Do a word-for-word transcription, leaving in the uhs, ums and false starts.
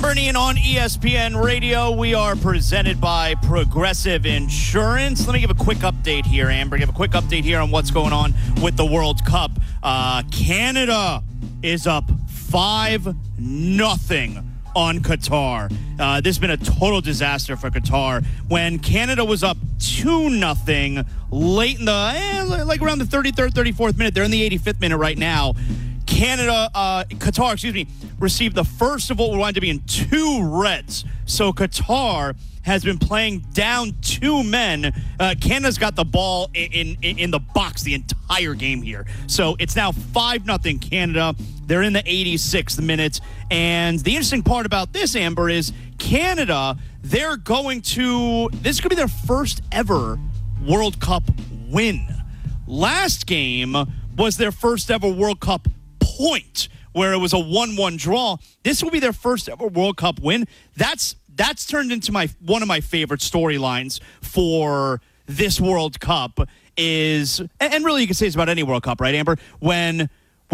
Amber and Ian on E S P N Radio. We are presented by Progressive Insurance. Let me give a quick update here, Amber. Give a quick update here on what's going on with the World Cup. Uh, Canada is up five nothing on Qatar. Uh, this has been a total disaster for Qatar. When Canada was up two nothing late in the, eh, like around the thirty-third, thirty-fourth minute, they're in the eighty-fifth minute right now. Canada, uh, Qatar, excuse me, received the first of what would wind up being two reds. So Qatar has been playing down two men. Uh, Canada's got the ball in, in in the box the entire game here. So it's now five nothing Canada. They're in the eighty-sixth minute. And the interesting part about this, Amber, is Canada, they're going to, this could be their first ever World Cup win. Last game was their first ever World Cup point, where it was a one one draw. This will be their first ever World Cup win. That's that's turned into my one of my favorite storylines for this World Cup is, and really you can say it's about any World Cup, right, Amber? When